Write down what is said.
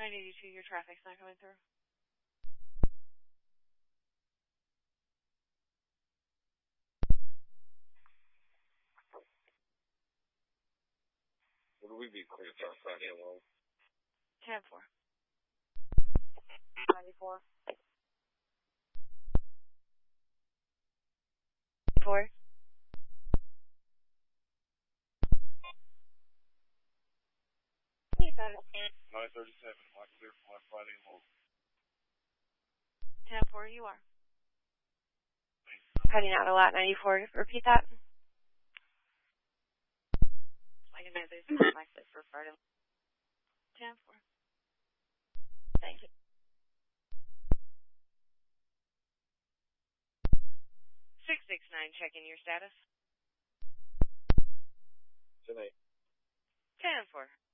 982, your traffic's not coming through. Would we be clear for Friday alone? 10-4. 94. 4. 937, am I clear for my Friday alone? 10-4, you are. Heading out a lot, 94. Repeat that. Like I know this is my clear for Friday. 10-4. Thank you. 669, checking your status. 10-8. 10-4.